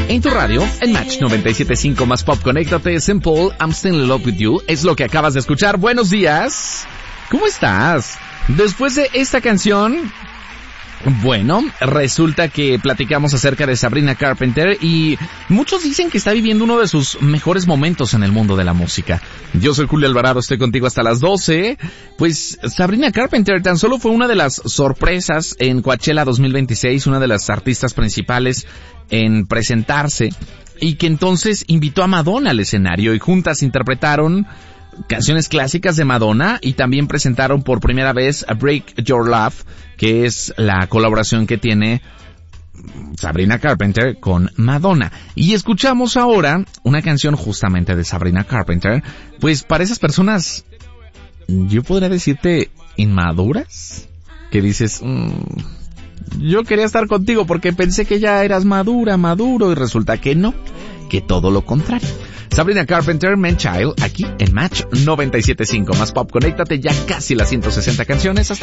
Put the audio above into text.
En tu radio, en Match 97.5 más Pop, conéctate. Simple, I'm Still in Love With You, es lo que acabas de escuchar. Buenos días. ¿Cómo estás? Después de esta canción, bueno, resulta que platicamos acerca de Sabrina Carpenter y muchos dicen que está viviendo uno de sus mejores momentos en el mundo de la música. Yo soy Julio Alvarado, estoy contigo hasta las 12. Pues Sabrina Carpenter tan solo fue una de las sorpresas en Coachella 2026, una de las artistas principales en presentarse y que entonces invitó a Madonna al escenario y juntas interpretaron canciones clásicas de Madonna y también presentaron por primera vez a Break Your Love, que es la colaboración que tiene Sabrina Carpenter con Madonna. Y escuchamos ahora una canción justamente de Sabrina Carpenter, pues para esas personas, yo podría decirte inmaduras, que dices, yo quería estar contigo porque pensé que ya eras maduro y resulta que no, que todo lo contrario. Sabrina Carpenter, Man Child, aquí en Match 97.5 más Pop. Conéctate, ya casi las 160 canciones.